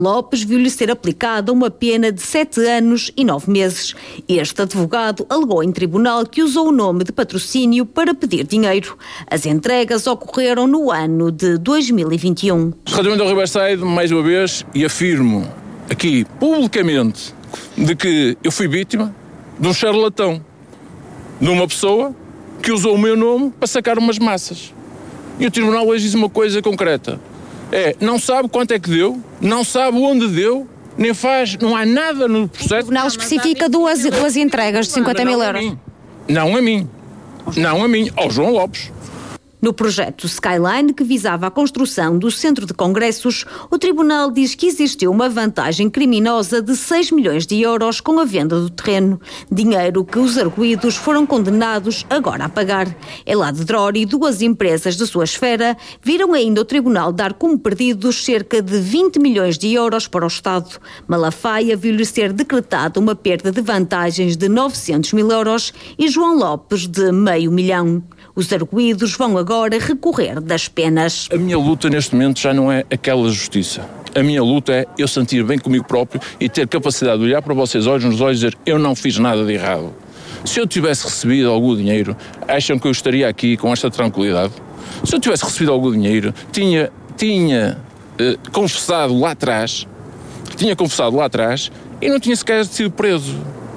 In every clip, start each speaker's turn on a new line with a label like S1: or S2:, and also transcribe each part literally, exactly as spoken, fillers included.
S1: Lopes viu-lhe ser aplicada uma pena de sete anos e nove meses. Este advogado alegou em tribunal que usou o nome de patrocínio para pedir dinheiro. As entregas ocorreram no ano de dois mil e vinte e um.
S2: Relativamente ao Riverside, mais uma vez, e afirmo aqui publicamente de que eu fui vítima de um charlatão, de uma pessoa que usou o meu nome para sacar umas massas. E o tribunal hoje diz uma coisa concreta. É, não sabe quanto é que deu, não sabe onde deu, nem faz, não há nada no processo. O
S3: tribunal especifica duas, duas entregas de cinquenta mil euros.
S2: Não a mim, não a mim, ao João Lopes.
S1: No projeto Skyline, que visava a construção do centro de congressos, o tribunal diz que existiu uma vantagem criminosa de seis milhões de euros com a venda do terreno. Dinheiro que os arguidos foram condenados agora a pagar. Elad Dror e duas empresas de sua esfera viram ainda o tribunal dar como perdidos cerca de vinte milhões de euros para o Estado. Malafaia viu-lhe ser decretada uma perda de vantagens de novecentos mil euros e João Lopes de meio milhão. Os arguidos vão agora recorrer das penas.
S2: A minha luta neste momento já não é aquela justiça. A minha luta é eu sentir bem comigo próprio e ter capacidade de olhar para vocês olhos nos olhos e dizer eu não fiz nada de errado. Se eu tivesse recebido algum dinheiro, acham que eu estaria aqui com esta tranquilidade? Se eu tivesse recebido algum dinheiro, tinha, tinha eh, confessado lá atrás, tinha confessado lá atrás e não tinha sequer sido preso.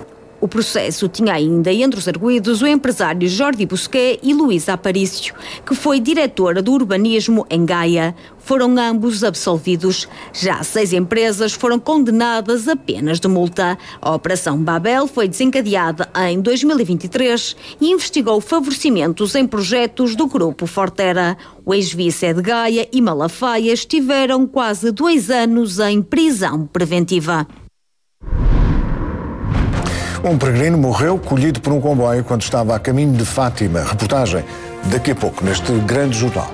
S1: O processo tinha ainda entre os arguidos o empresário Jordi Busquet e Luísa Aparício, que foi diretora do urbanismo em Gaia. Foram ambos absolvidos. Já seis empresas foram condenadas a penas de multa. A Operação Babel foi desencadeada em dois mil e vinte e três e investigou favorecimentos em projetos do Grupo Fortera. O ex-vice de Gaia e Malafaia estiveram quase dois anos em prisão preventiva.
S4: Um peregrino morreu colhido por um comboio quando estava a caminho de Fátima. Reportagem daqui a pouco neste grande jornal.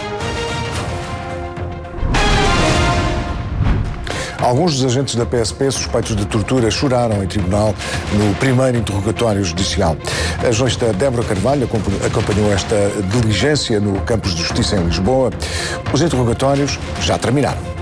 S4: Alguns dos agentes da P S P suspeitos de tortura choraram em tribunal no primeiro interrogatório judicial. A jornalista Débora Carvalho acompanhou esta diligência no Campos de Justiça em Lisboa. Os interrogatórios já terminaram.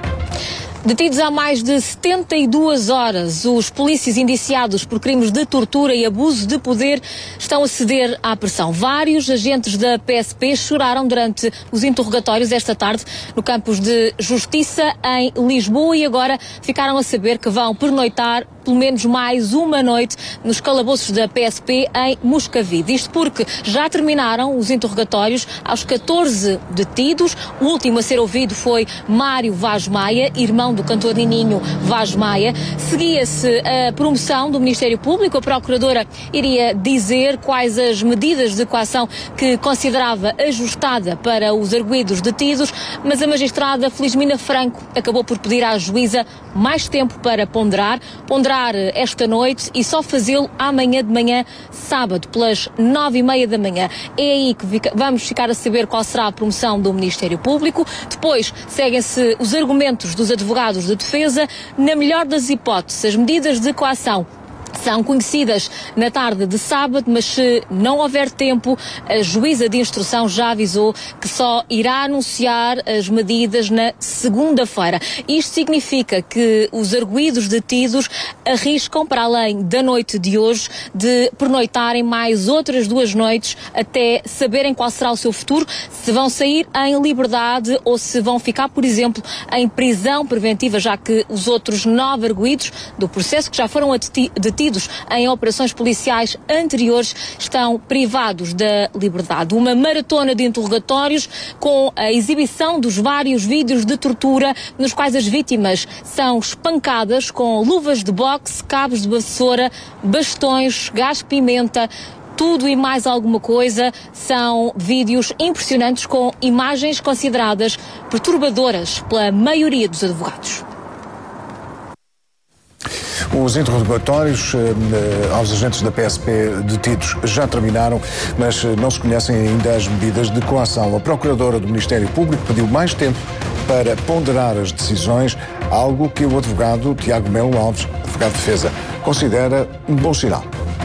S5: Detidos há mais de setenta e duas horas, os polícias indiciados por crimes de tortura e abuso de poder estão a ceder à pressão. Vários agentes da P S P choraram durante os interrogatórios esta tarde no Campos de Justiça em Lisboa e agora ficaram a saber que vão pernoitar pelo menos mais uma noite nos calabouços da P S P em Moscavide. Isto porque já terminaram os interrogatórios aos catorze detidos. O último a ser ouvido foi Mário Vaz Maia, irmão do cantor Nininho Vaz Maia. Seguia-se a promoção do Ministério Público. A Procuradora iria dizer quais as medidas de coação que considerava ajustada para os arguidos detidos, mas a magistrada Felizmina Franco acabou por pedir à juíza mais tempo para ponderar, ponderar esta noite e só fazê-lo amanhã de manhã, sábado, pelas nove e meia da manhã. É aí que fica, vamos ficar a saber qual será a promoção do Ministério Público. Depois seguem-se os argumentos dos advogados de defesa. Na melhor das hipóteses, as medidas de coação são conhecidas na tarde de sábado, mas se não houver tempo, a juíza de instrução já avisou que só irá anunciar as medidas na segunda-feira. Isto significa que os arguidos detidos arriscam, para além da noite de hoje, de pernoitarem mais outras duas noites até saberem qual será o seu futuro, se vão sair em liberdade ou se vão ficar, por exemplo, em prisão preventiva, já que os outros nove arguidos do processo que já foram detidos em operações policiais anteriores estão privados da liberdade. Uma maratona de interrogatórios com a exibição dos vários vídeos de tortura nos quais as vítimas são espancadas com luvas de boxe, cabos de vassoura, bastões, gás-pimenta. Tudo e mais alguma coisa. São vídeos impressionantes com imagens consideradas perturbadoras pela maioria dos advogados.
S4: Os interrogatórios eh, aos agentes da P S P detidos já terminaram, mas não se conhecem ainda as medidas de coação. A Procuradora do Ministério Público pediu mais tempo para ponderar as decisões, algo que o advogado Tiago Melo Alves, advogado de defesa, considera um bom sinal.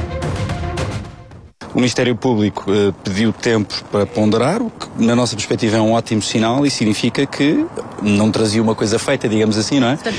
S6: O Ministério Público eh, pediu tempo para ponderar, o que na nossa perspectiva é um ótimo sinal e significa que não trazia uma coisa feita, digamos assim, não é?